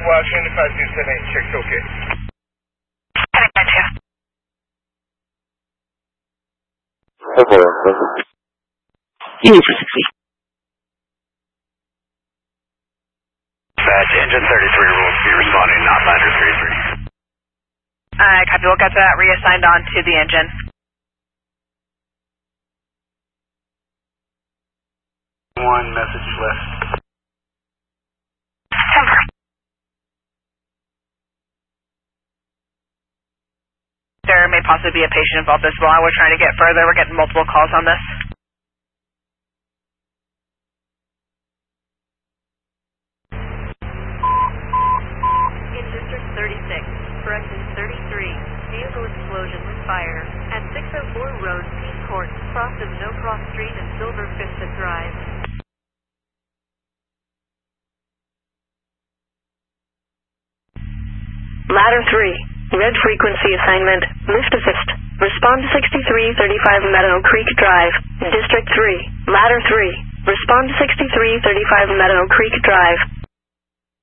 Washington 5278, check's okay. Unit 360. Badge, engine 33 will be responding, not Lander 33. Copy, we'll get that reassigned on to the engine. One message left. There may possibly be a patient involved as well. We're trying to get further. We're getting multiple calls on this. In District 36, correction 33, vehicle explosion with fire at 604 Road, Peace Court, cross of No Cross Street and Silver Vista Drive. Ladder 3, red frequency assignment, lift assist. Respond to 6335 Meadow Creek Drive, District 3. Ladder 3, respond to 6335 Meadow Creek Drive.